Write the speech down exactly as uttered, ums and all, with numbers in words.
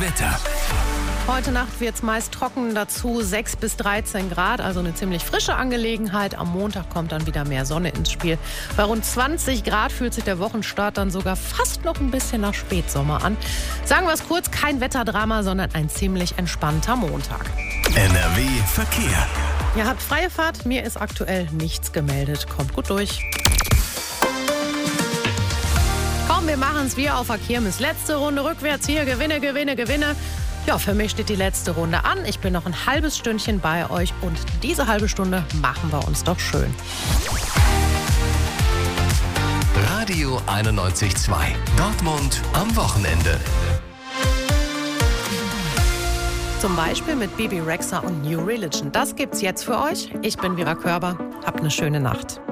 Wetter. Heute Nacht wird es meist trocken, dazu sechs bis dreizehn Grad, also eine ziemlich frische Angelegenheit. Am Montag kommt dann wieder mehr Sonne ins Spiel. Bei rund zwanzig Grad fühlt sich der Wochenstart dann sogar fast noch ein bisschen nach Spätsommer an. Sagen wir es kurz, kein Wetterdrama, sondern ein ziemlich entspannter Montag. N R W Verkehr. Ihr habt freie Fahrt, mir ist aktuell nichts gemeldet. Kommt gut durch. Komm, wir machen es wie auf der Kirmes. Letzte Runde rückwärts hier, Gewinne, Gewinne, Gewinne. Ja, für mich steht die letzte Runde an. Ich bin noch ein halbes Stündchen bei euch und diese halbe Stunde machen wir uns doch schön. Radio einundneunzig Komma zwei. Dortmund am Wochenende. Zum Beispiel mit Bibi Rexha und New Religion. Das gibt's jetzt für euch. Ich bin Vera Körber. Habt eine schöne Nacht.